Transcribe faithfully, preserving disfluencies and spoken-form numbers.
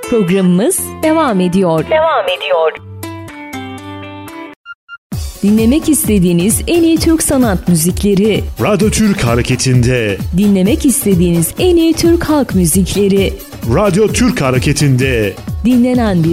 Programımız devam ediyor. Devam ediyor. Dinlemek istediğiniz en iyi Türk sanat müzikleri. Radyo Türk Hareketi'nde. Dinlemek istediğiniz en iyi Türk halk müzikleri. Radyo Türk Hareketi'nde. Dinlenen bir